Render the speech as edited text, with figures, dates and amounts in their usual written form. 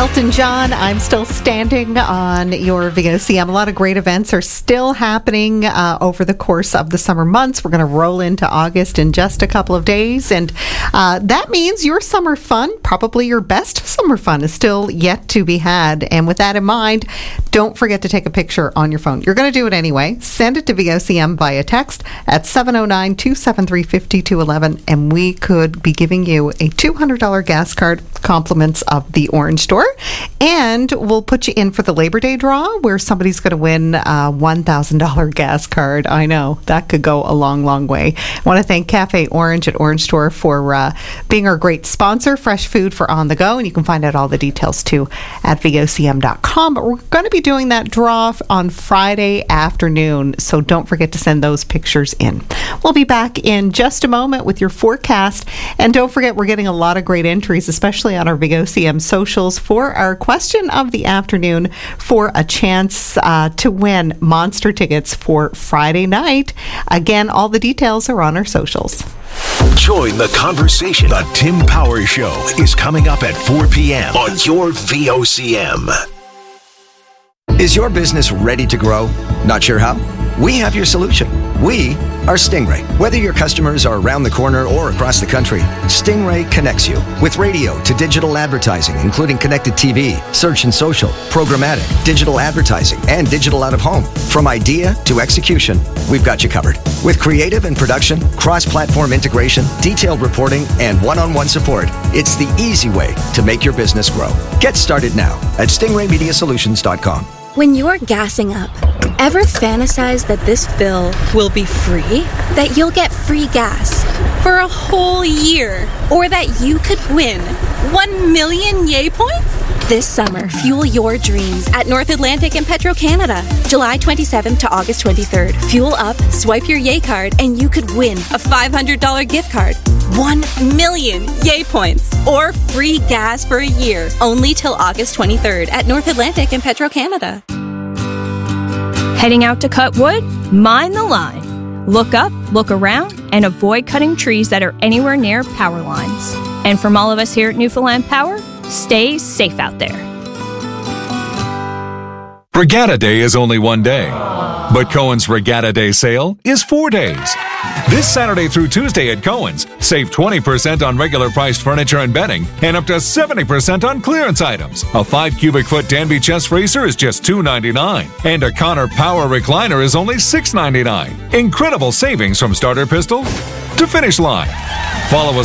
Elton John, I'm Still Standing on your VOCM. A lot of great events are still happening over the course of the summer months. We're going to roll into August in just a couple of days. And that means your summer fun, probably your best summer fun, is still yet to be had. And with that in mind, don't forget to take a picture on your phone. You're going to do it anyway. Send it to VOCM via text at 709-273-5211. And we could be giving you a $200 gas card, compliments of the Orange Store. And we'll put you in for the Labor Day draw where somebody's going to win a $1,000 gas card. I know, that could go a long, long way. I want to thank Cafe Orange at Orange Store for being our great sponsor, fresh food for on the go. And you can find out all the details too at VOCM.com. But we're going to be doing that draw on Friday afternoon. So don't forget to send those pictures in. We'll be back in just a moment with your forecast. And don't forget, we're getting a lot of great entries, especially on our VOCM socials, for our question of the afternoon for a chance to win Monster tickets for Friday night. Again, all the details are on our socials. Join the conversation. The Tim Power Show is coming up at 4 p.m. on your VOCM. Is your business ready to grow? Not sure how? We have your solution. We are Stingray. Whether your customers are around the corner or across the country, Stingray connects you with radio to digital advertising, including connected TV, search and social, programmatic, digital advertising, and digital out of home. From idea to execution, we've got you covered. With creative and production, cross-platform integration, detailed reporting, and one-on-one support, it's the easy way to make your business grow. Get started now at stingraymediasolutions.com. When you're gassing up, ever fantasize that this fill will be free? That you'll get free gas for a whole year? Or that you could win 1 million Yay points? This summer, fuel your dreams at North Atlantic and Petro-Canada. July 27th to August 23rd. Fuel up, swipe your Yay card, and you could win a $500 gift card. 1 million Yay points or free gas for a year. Only till August 23rd at North Atlantic and Petro-Canada. Heading out to cut wood? Mind the line. Look up, look around, and avoid cutting trees that are anywhere near power lines. And from all of us here at Newfoundland Power, stay safe out there. Regatta Day is only one day, but Cohen's Regatta Day sale is 4 days. This Saturday through Tuesday at Cohen's, save 20% on regular priced furniture and bedding and up to 70% on clearance items. A 5 cubic foot Danby chest freezer is just $2.99, and a Connor Power recliner is only $6.99. Incredible savings from starter pistol to finish line. Follow us